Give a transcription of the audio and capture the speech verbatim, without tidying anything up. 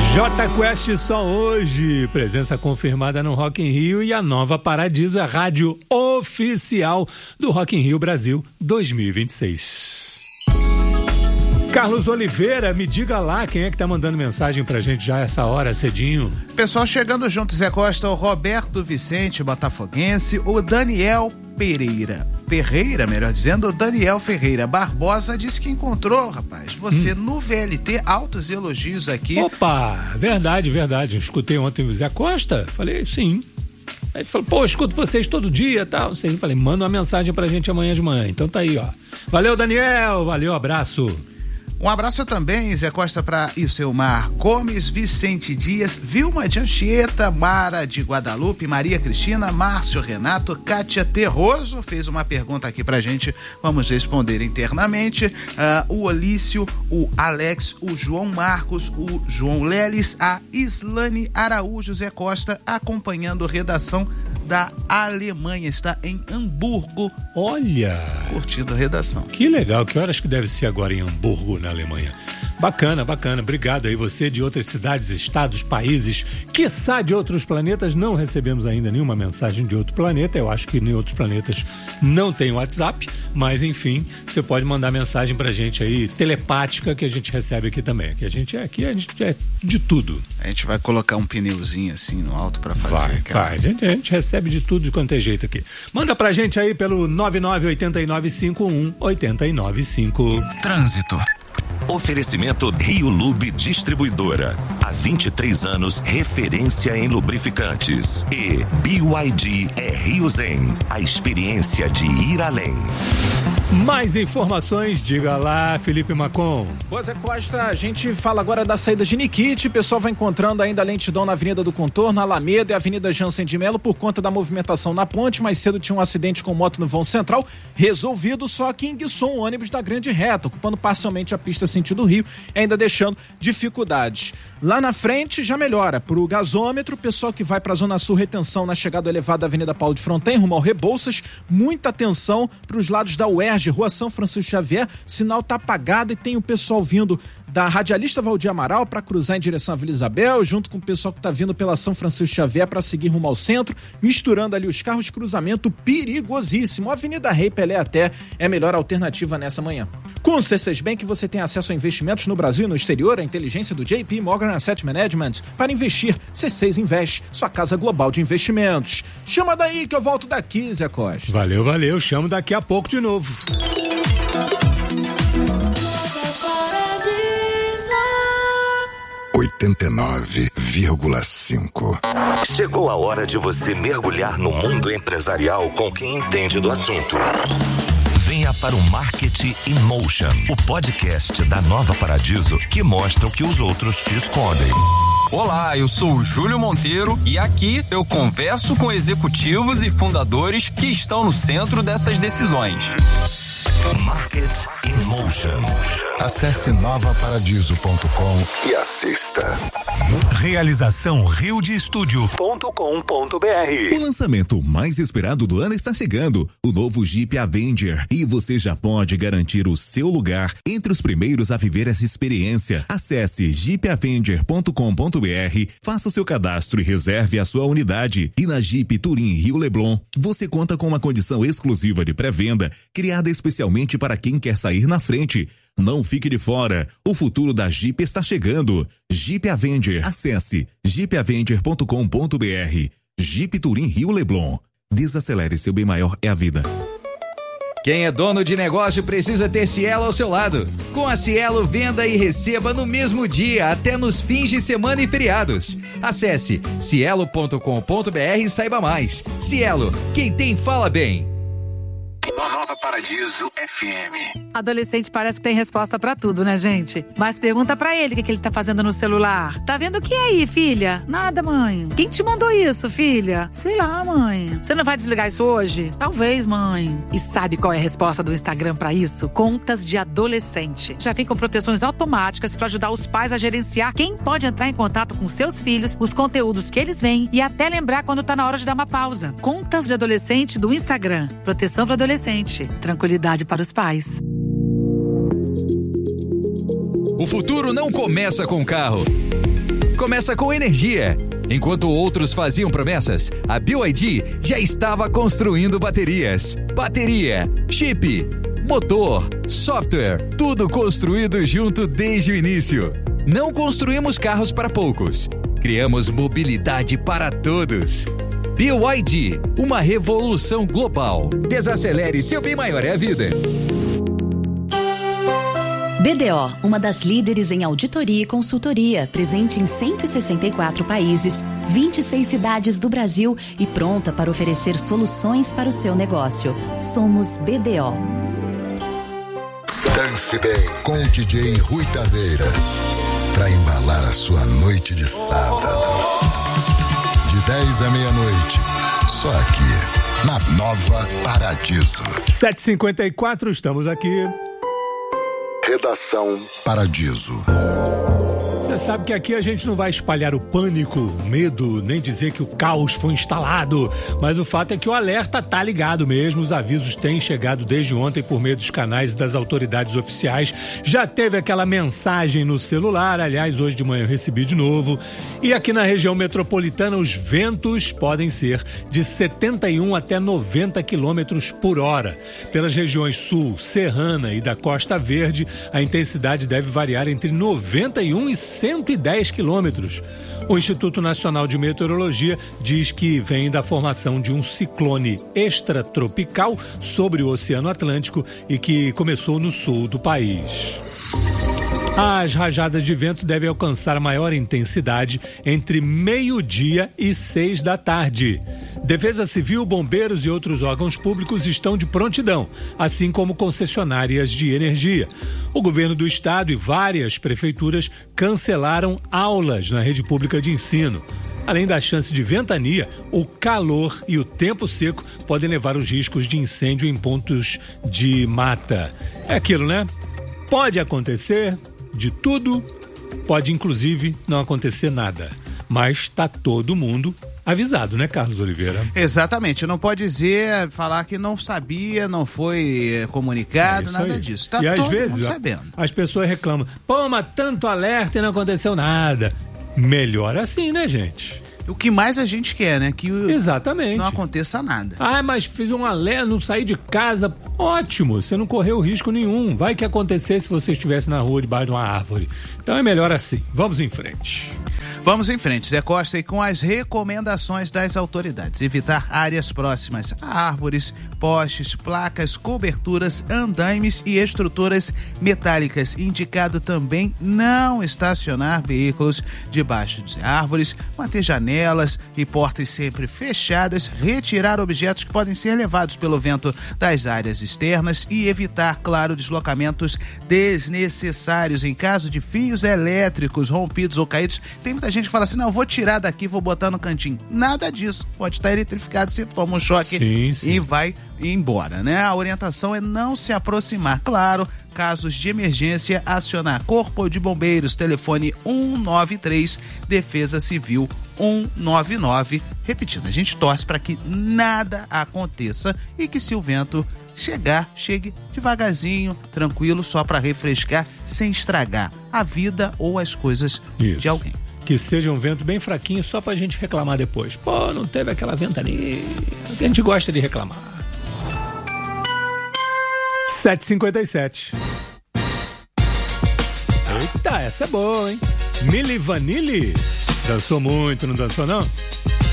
Jota Quest só hoje, presença confirmada no Rock in Rio e a Nova Paradiso é a rádio oficial do Rock in Rio Brasil dois mil e vinte e seis. Carlos Oliveira, me diga lá quem é que tá mandando mensagem pra gente já essa hora, cedinho. Pessoal chegando junto, Zé Costa, o Roberto Vicente, botafoguense, o Daniel Pereira, Ferreira, melhor dizendo, o Daniel Ferreira Barbosa disse que encontrou, rapaz, você hum. no V L T, altos elogios aqui. Opa, verdade, verdade, eu escutei ontem o Zé Costa, falei sim. Aí ele falou, pô, eu escuto vocês todo dia e tal, eu falei, manda uma mensagem pra gente amanhã de manhã, então tá aí, ó. Valeu, Daniel, valeu, abraço. Um abraço também, Zé Costa, para Ilcemar Gomes, Vicente Dias, Vilma de Anchieta, Mara de Guadalupe, Maria Cristina, Márcio Renato, Kátia Terroso fez uma pergunta aqui pra gente, vamos responder internamente. Uh, o Olício, o Alex, o João Marcos, o João Leles, a Islane Araújo, Zé Costa, acompanhando redação da Alemanha, está em Hamburgo. Olha! Curtindo a redação. Que legal, que horas que deve ser agora em Hamburgo, na Alemanha? Bacana, bacana, obrigado aí você de outras cidades, estados, países, quiçá de outros planetas. Não recebemos ainda nenhuma mensagem de outro planeta, eu acho que em outros planetas não tem WhatsApp, mas enfim, você pode mandar mensagem pra gente aí, telepática, que a gente recebe aqui também, que a gente é aqui, a gente é de tudo. A gente vai colocar um pneuzinho assim no alto pra fazer. Vai, aquela... vai, a gente, a gente recebe de tudo de quanto é jeito aqui. Manda pra gente aí pelo nove nove oito nove cinco um oito nove cinco. Trânsito. Oferecimento Rio Lube Distribuidora. Há vinte e três anos, referência em lubrificantes. E B Y D é Rio Zen, a experiência de ir além. Mais informações, diga lá, Felipe Macon. Boa, Zé Costa, a gente fala agora da saída de Nikit. O pessoal vai encontrando ainda lentidão na Avenida do Contorno, Alameda e Avenida Jansen de Melo por conta da movimentação na ponte. Mais cedo tinha um acidente com moto no vão central, resolvido, só que enguiçou um ônibus da Grande Reta, ocupando parcialmente a pista sentido Rio, ainda deixando dificuldades. Lá na frente já melhora pro gasômetro, o pessoal que vai pra Zona Sul, retenção na chegada elevada da Avenida Paulo de Fronten, rumo ao Rebouças, muita atenção pros lados da U E R J, Rua São Francisco Xavier, sinal tá apagado e tem o pessoal vindo da Radialista Valdir Amaral para cruzar em direção à Vila Isabel, junto com o pessoal que tá vindo pela São Francisco Xavier para seguir rumo ao centro, misturando ali os carros, cruzamento perigosíssimo. A Avenida Rei Pelé até é a melhor alternativa nessa manhã. Com o C seis Bank você tem acesso a investimentos no Brasil e no exterior, a inteligência do J P Morgan Asset Management para investir. C seis Invest, sua casa global de investimentos. Chama daí que eu volto daqui, Zé Costa. Valeu, valeu, chamo daqui a pouco de novo. oitenta e nove vírgula cinco. Chegou a hora de você mergulhar no mundo empresarial com quem entende do assunto. Venha para o Marketing in Motion, o podcast da Nova Paradiso que mostra o que os outros te escondem. Olá, eu sou o Júlio Monteiro e aqui eu converso com executivos e fundadores que estão no centro dessas decisões. Market in Motion. Acesse nova paradiso ponto com e assista. Realização rio de estúdio ponto com ponto br. O lançamento mais esperado do ano está chegando, o novo Jeep Avenger, e você já pode garantir o seu lugar entre os primeiros a viver essa experiência. Acesse jeep avenger ponto com ponto br, faça o seu cadastro e reserve a sua unidade. E na Jeep Turim Rio Leblon, você conta com uma condição exclusiva de pré-venda, criada especialmente para quem quer sair na frente. Não fique de fora, o futuro da Jeep está chegando. Jeep Avenger, acesse jeep avenger ponto com ponto br. Jeep Turim Rio Leblon, desacelere, seu bem maior é a vida. Quem é dono de negócio precisa ter Cielo ao seu lado. Com a Cielo, venda e receba no mesmo dia, até nos fins de semana e feriados. Acesse cielo ponto com ponto br e saiba mais. Cielo, quem tem fala bem. Nova Paradiso F M. Adolescente parece que tem resposta pra tudo, né, gente? Mas pergunta pra ele o que, que ele tá fazendo no celular. Tá vendo o que aí, filha? Nada, mãe. Quem te mandou isso, filha? Sei lá, mãe. Você não vai desligar isso hoje? Talvez, mãe. E sabe qual é a resposta do Instagram pra isso? Contas de adolescente. Já vem com proteções automáticas pra ajudar os pais a gerenciar quem pode entrar em contato com seus filhos, os conteúdos que eles veem e até lembrar quando tá na hora de dar uma pausa. Contas de adolescente do Instagram. Proteção para adolescente. Tranquilidade para os pais. O futuro não começa com o carro, começa com energia. Enquanto outros faziam promessas, a B Y D já estava construindo baterias. Bateria, chip, motor, software, tudo construído junto desde o início. Não construímos carros para poucos. Criamos mobilidade para todos. B Y D, uma revolução global. Desacelere, seu bem maior é a vida. B D O, uma das líderes em auditoria e consultoria, presente em cento e sessenta e quatro países, vinte e seis cidades do Brasil e pronta para oferecer soluções para o seu negócio. Somos B D O. Dance bem com o D J Rui Taveira, para embalar a sua noite de sábado. De dez à meia-noite, só aqui, na Nova Paradiso. sete e cinquenta e quatro, estamos aqui. Redação Paradiso. Você sabe que aqui a gente não vai espalhar o pânico, o medo, nem dizer que o caos foi instalado. Mas o fato é que o alerta tá ligado mesmo. Os avisos têm chegado desde ontem por meio dos canais das autoridades oficiais. Já teve aquela mensagem no celular. Aliás, hoje de manhã eu recebi de novo. E aqui na região metropolitana, os ventos podem ser de setenta e um até noventa quilômetros por hora. Pelas regiões sul, serrana e da Costa Verde, a intensidade deve variar entre noventa e um e cento e dez quilômetros. O Instituto Nacional de Meteorologia diz que vem da formação de um ciclone extratropical sobre o Oceano Atlântico e que começou no sul do país. As rajadas de vento devem alcançar maior intensidade entre meio-dia e seis da tarde. Defesa Civil, bombeiros e outros órgãos públicos estão de prontidão, assim como concessionárias de energia. O governo do estado e várias prefeituras cancelaram aulas na rede pública de ensino. Além da chance de ventania, o calor e o tempo seco podem levar os riscos de incêndio em pontos de mata. É aquilo, né? Pode acontecer de tudo, pode inclusive não acontecer nada. Mas está todo mundo avisado, né, Carlos Oliveira? Exatamente, não pode dizer, falar que não sabia, não foi comunicado, é nada aí. Disso. Tá e todo às vezes mundo sabendo. As pessoas reclamam, pô, mas tanto alerta e não aconteceu nada. Melhor assim, né, gente? O que mais a gente quer, né? Que Exatamente. não aconteça nada. Ah, mas fiz um alerta, não saí de casa. Ótimo, você não correu risco nenhum. Vai que acontecesse se você estivesse na rua debaixo de uma árvore. Então é melhor assim. Vamos em frente. Vamos em frente, Zé Costa, e com as recomendações das autoridades. Evitar áreas próximas a árvores, postes, placas, coberturas, andaimes e estruturas metálicas. Indicado também não estacionar veículos debaixo de árvores, manter janelas e portas sempre fechadas, retirar objetos que podem ser levados pelo vento das áreas externas e evitar, claro, deslocamentos desnecessários em caso de fios elétricos rompidos ou caídos. Tem muita gente que fala assim, não, vou tirar daqui, vou botar no cantinho. Nada disso, pode estar eletrificado, você toma um choque sim, sim. e vai embora, né? A orientação é não se aproximar, claro, casos de emergência, acionar Corpo de Bombeiros, telefone um nove três, Defesa Civil um nove nove. Repetindo, a gente torce para que nada aconteça e que se o vento chegar, chegue devagarzinho, tranquilo, só para refrescar, sem estragar a vida ou as coisas Isso. de alguém. Que seja um vento bem fraquinho só pra gente reclamar depois. Pô, não teve aquela ventania. A gente gosta de reclamar. sete e cinquenta e sete. Eita, essa é boa, hein? Milli Vanilli. Dançou muito, não dançou não?